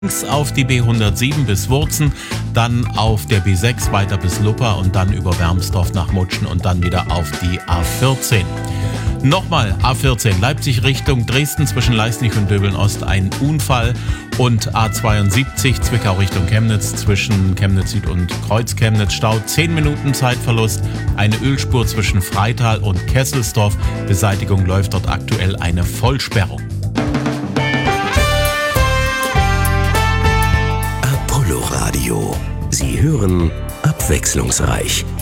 auf die B107 bis Wurzen, dann auf der B6 weiter bis Luppa und dann über Wermsdorf nach Mutschen und dann wieder auf die A14. Nochmal A14 Leipzig Richtung Dresden zwischen Leisnig und Döbeln-Ost ein Unfall und A72 Zwickau Richtung Chemnitz zwischen Chemnitz Süd und Kreuz-Chemnitz Stau. 10 Minuten Zeitverlust, eine Ölspur zwischen Freital und Kesselsdorf. Beseitigung läuft dort aktuell eine Vollsperrung. Apollo Radio. Sie hören abwechslungsreich.